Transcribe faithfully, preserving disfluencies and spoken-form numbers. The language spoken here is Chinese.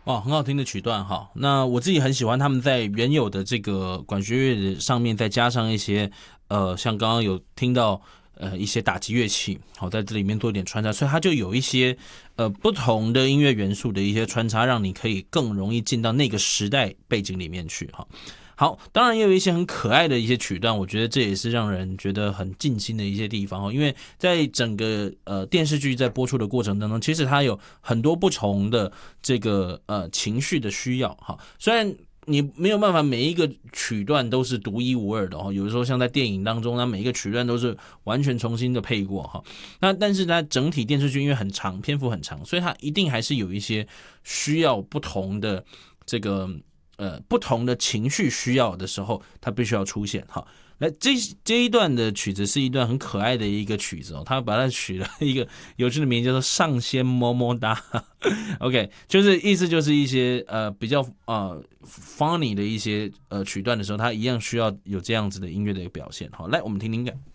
哇，很好听的曲段哈。那我自己很喜欢他们在原有的这个管弦乐上面再加上一些呃，像刚刚有听到呃一些打击乐器，好在这里面做一点穿插，所以它就有一些呃不同的音乐元素的一些穿插，让你可以更容易进到那个时代背景里面去哈。好，当然也有一些很可爱的一些曲段，我觉得这也是让人觉得很尽心的一些地方哦。因为在整个呃电视剧在播出的过程当中，其实它有很多不同的这个呃情绪的需要哈。虽然你没有办法每一个曲段都是独一无二的哦，有的时候像在电影当中，那每一个曲段都是完全重新的配过哈。那但是它整体电视剧因为很长，篇幅很长，所以它一定还是有一些需要不同的这个。呃，不同的情绪需要的时候，它必须要出现哈。那这这一段的曲子是一段很可爱的一个曲子哦，他把它取了一个有趣的名字，叫做“上仙么么哒”。OK， 就是意思就是一些呃比较呃 funny 的一些呃曲段的时候，它一样需要有这样子的音乐的一个表现。好，来我们听听看。